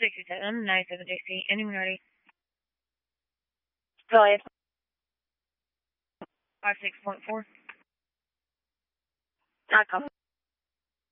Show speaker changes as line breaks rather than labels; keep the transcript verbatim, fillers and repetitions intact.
sixty-seven, ninety-seven J C. Anyone ready?
Go ahead.
five six point four.
I come.